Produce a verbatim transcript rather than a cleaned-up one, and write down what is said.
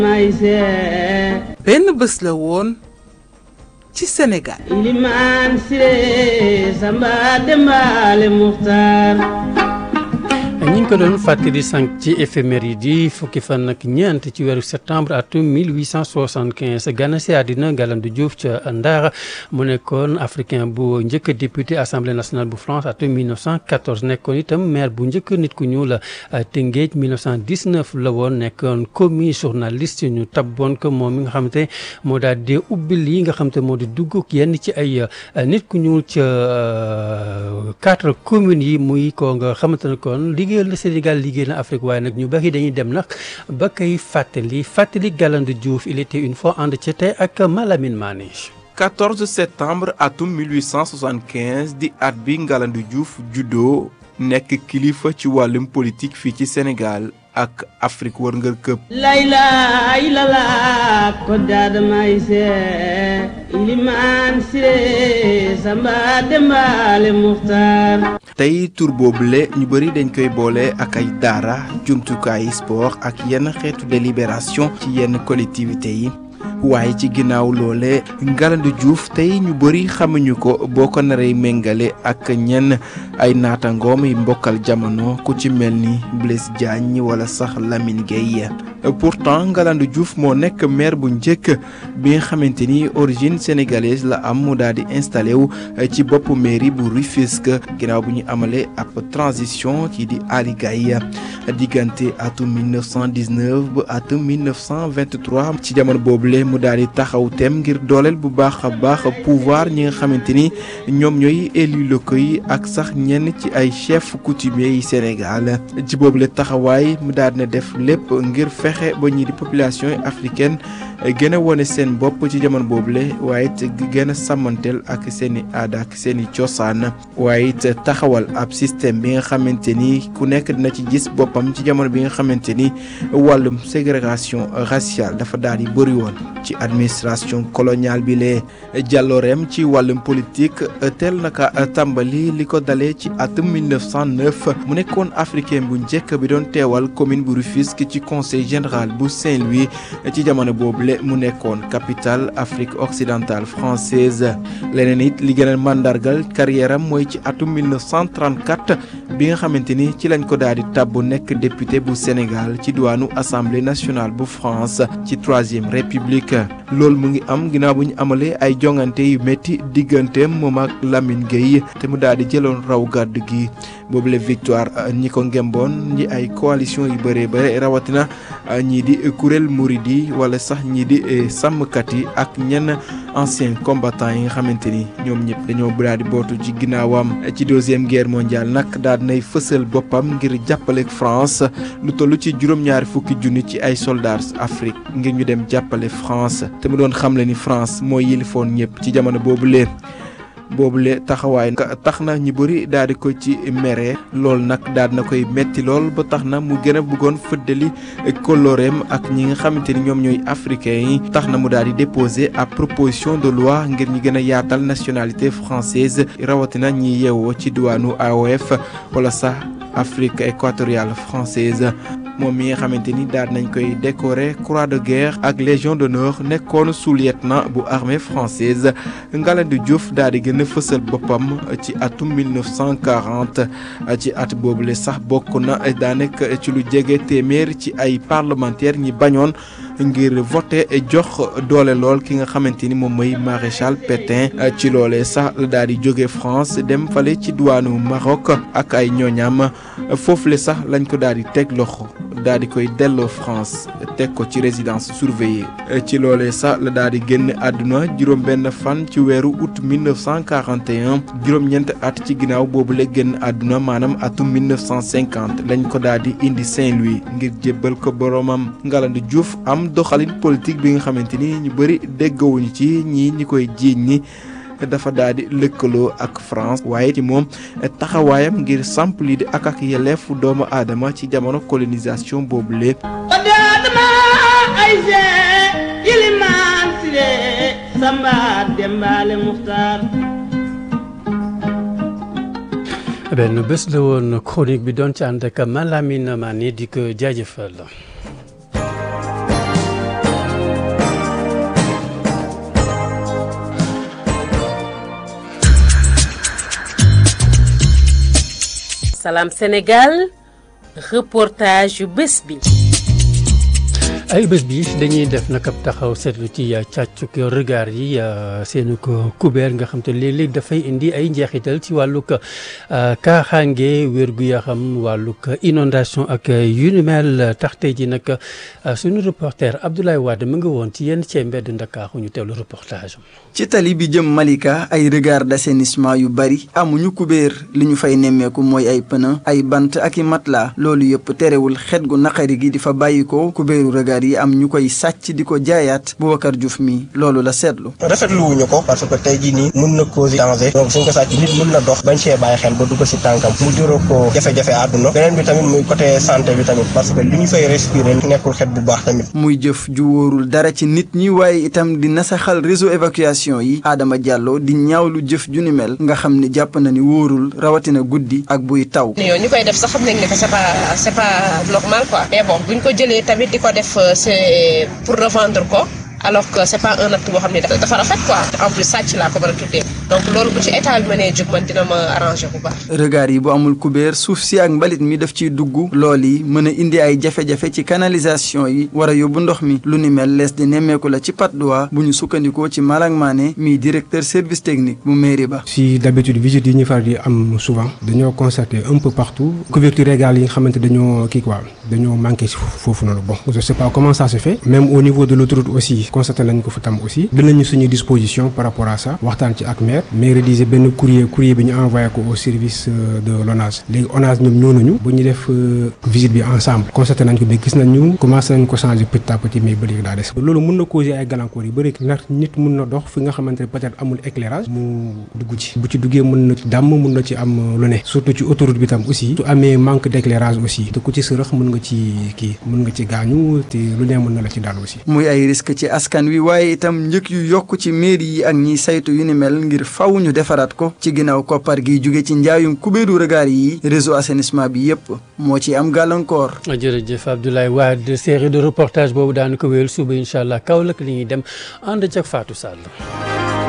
benn bés la woon ci Sénégal. Ilimaan Siré Samba Dembaale Muxtaar. ñi ngi ko doon fàttali sànq ci éphéméride yi fukki fan ak ñeent ci weeru septembre atum mille huit cent soixante-quinze gana si àddina Galandou Diouf ca Ndar mu nekkoon africain bu njëkk député assemblée nationale bu France atum mille neuf cent quatorze nekkoon itam maire bu njëkk nit ku ñuul Tëngéej mille neuf cent dix-neuf la woon nekkoon commis journaliste ñu tabboon ko moom mi nga xamante moo daal di ubbil yi nga xamante moo di dugg yenn ci ay nit ku ñuul ca quatre communes yi muy ko nga xamante ne kon liggéeyal na Sénégal liggéey na Afrique waaye nag ñu bari dañuy dem nag ba koy fàttali fàttali Galandou Diouf il était une fois ànd ci tey ak Malamine Mané. quatorze septembre atum mille huit cent soixante-quinze di at bi Galandou Diouf juddoo nekk kilifa ci wàllum politique fii ci Sénégal ak Afrique wërngal këpp. Layla ilala ko daadamay see Ilimaan Siré Samba Dembaale Muxtaar. tey tur boobule ñu bëri dañ koy boole ak ay daara jumtukaayu sport ak yenn xeetu délibération ci yenn collectivités yi waaye ci ginnaaw loole Galandou Diouf tey ñu bëri xamuñu ko boo ko naree méngale ak ñenn ay naatangoom yi mbokkal jamono ku ci mel ni Blaise Diagne wala sax Lamine Gueye. pourtant Galandou Diouf moo nekk maire bu njëkk bi nga xamante ni origine sénégalaise la am mu daal di installé wu ci boppu mairie bu Rufisque ginnaaw bu ñu amalee ab transition ci di Ali Gaye diggante atum mille neuf cent dix-neuf ba atum mille neuf cent vingt-trois ci jamono boobule mu daal di taxaw tem ngir dooleel bu baax a baax pouvoir ñi nga xamante ni ñoom ñooy élus locaux yi ak sax ñenn ci ay chefs coutumiers yi Sénégal ci boobule taxawaay mu daal di def lépp ngir fexe ba ñii di population africaine gën a wone seen bopp ci jamono boobule waaye it gën a sàmmanteel ak seen i aada ak seen i cosaan waaye it taxawal ab système bi nga xamante ni ku nekk dina ci gis boppam ci jamono bi nga xamante ni wàllum ségrégation raciale dafa daal di bëri woon ci administration coloniale bi lee jàllooreem ci wàllum politique teel naka tàmbali li ko dalee ci atum mille neuf cent neuf mu nekkoon africain bu njëkk bi doon teewal commune bu Rufisque ci conseil général bu Saint-Louis ci jamono boobule mu nekkoon capitale Afrique occidentale française leneen it li gën a mandargal carrière am mooy ci atum mille neuf cent trente-quatre bi nga xamante ni ci lañ ko daal di tàbbu nekk député bu Sénégal ci diwaanu assemblée nationale bu France ci troisième république loolu mu ngi am ginnaaw bu ñu amalee ay jongante yu métti digganteem moom ak Lamine Gueye te mu daal di jëloon raw gàddu gi boobule victoire ñi ko ngemboon ñi ay coalition yu bëree bëri rawatina ñii di kuréel Mouridi wala sax ñii di sàmmkat yi ak ñenn anciens combattants yi nga xamante ni ñoom ñëpp dañoo daal di bootu ci ginnaawam ci deuxième guerre mondiale nag daal di nay fësal boppam ngir jàppale France lu toll ci juróom-ñaari fukki junni ci ay soldats Afrique ngir ñu dem jàppale France te mu doon xamle ni France mooy yilifoon ñëpp ci jamono boobu leen. boobule taxawaay tax na ñu bëri daal di ko ci mere loolu nag daal na koy metti lool ba tax na mu gën a bëggoon fëddali kóllëreem ak ñi nga xamante ni ñoom ñooy africains yi tax na mu daal di déposer ab proposition de loi ngir ñu gën a yaatal nationalité française rawatina ñi yeewoo ci diwaanu A O F wala sax Afrique équatoriale française moom mi nga xamante ni daal nañ koy décorer croix de guerre ak légion d'honneur nekkoon sous-lieutenant bu armée française Galandou Diouf daal di gën a fësal boppam ci atum mille neuf cent quarante ci at boobule sax bokk na daanaka ci lu jege téeméer ci ay parlementaires ñi bañoon ngir voté jox doole lool ki nga xamante ni moom mooy maréchal Pétain ci loolee sax la daal di jóge France dem fale ci diwaanu Maroc ak ay ñooñam foofu le sax lañ ko daal di teg loxo daal di koy delloo France teg ko ci résidence surveillée ci loolee sax la daal di génn àdduna juróom benn fan ci weeru août mille neuf cent quarante et un juróom-ñeent at ci ginnaaw boobu la génn àdduna maanaam atum mille neuf cent cinquante lañ ko daal di indi Saint-Louis ngir jébbal ko boromam. Galandou Diouf am doxalin politique bi nga xamante ni ñu bëri déggawuñu ci ñii ñi koy jiiñ ñi dafa daal di lëkkaloo ak France waaye ci moom taxawaayam ngir samp lii di ak ak yelleefu doomu aadama ci jamono colonisation boobu lépp. benn bés la woon chronique bi doon ci ànd ak Malamine Mané di ko jaajëfal. Salam Sénégal reportage yu bés bi. ay bés bi dañuy def nag ab taxaw seetlu ci càccuk regard yi seenu ko couvert nga xam te léeg-léeg dafay indi ay njeexital ci wàllug kaaxaange wér-gu-yaram wàllug inondation ak yu ni mel tax tey ji nag suñu reporter Abdoulaye Wade mu nga woon ci yenn cee mbedd Ndakaaru ñu teewlu reportage am. ci tali bi jëm Malika ay regard d'assainissement yu bari amuñu couvert li ñu fay nemmeeku mooy ay pneu ay bant ak i matelas loolu yëpp terewul xet gu naqari gi di fa bàyyi ko couvertu regard yi am ñu koy sàcc di ko jaayaat Boubacar Diouf mi loolu la seetlu. rafetlu wuñu ko parce que tey jii nii mun na causer danger donc suñ ko sàcc nit mun na dox bañ see bàyyi xel ba dugg si tànkam mu juróo ko jafe-jafe àdduna beneen bi tamit muy côté santé bi tamit parce que li ñu fay respirer nekkul xet bu baax tamit. muy jëf ju wóorul dara ci nit ñi waaye itam di nasaxal réseau évacuation yi Adama Diallo di ñaawlu jëf ju ni mel nga xam ne jàpp na ni wóorul rawatina guddi ak buy taw. yow ñu koy def sax xam nañ ne que c'est pas c'est pas normal quoi mais bon buñ ko jëlee tamit di ko def c'est pour revendre ko alors que c'est pas un acte boo xam ne dafa rafet quoi en plus sàcc laa ko mën a tuddee donc loolu bu ci état bi mënee jóg man dina ma arranger bu baax. regard yi bu amul couvert suuf si ak mbalit mi daf ciy dugg lool yi mën a indi ay jafe-jafe ci canalisation yi war a yóbbu ndox mi lu ni mel lees di nemmeeku la ci Patte d'Oie bu ñu sukkandikoo ci Malang Mané mi directeur service technique bu mairie ba. si d'habitude visite yi ñu faral di am souvent dañoo constater un peu partout couverture régale yi nga xamante dañoo kii quoi dañoo manqué foofu noonu bon je sais pas comment ça se fait même au niveau de l'autoroute aussi. constaté nañ ko fa tam aussi dinañu suñu disposition par rapport à ça waxtaan ci ak maire mais rédiger benn courrier courrier bi ñu envoyé ko au service de l'ONAS léegi ONAS ñoom ñoo nañu bu ñu def visite bi ensemble constaté nañ ko mais gis nañu commencé nañ ko changer petit à petit mais ba léegi daa des loolu mun na causer ay gàllankoor yu bëri ndax nit mun na dox fi nga xamante ne peut-être amul éclairage mu dugg ci bu ci duggee mun na ci dàmm mun na ci am lu ne surtout ci autoroute bi tam aussi su amee manque d'éclairage aussi te ku ci sërëx mun nga ci kii mun nga ci gaañu te lu ne mun na la ci daal aussi muy ay risque ci askan wi waaye itam njëkk yu yokk ci mairie yi ak ñiy saytu yu ni mel ngir faw ñu defaraat ko ci ginnaaw koppar gi jóge ci njaayum kubéeru regard yi réseau assainissement bi yépp moo ci am gàllankoor. jërëjëf Abdoulaye Wade série de reportage boobu daanu ko wéyal suba incha allah Kaolack li ñuy dem ànd ak Fatou Sall.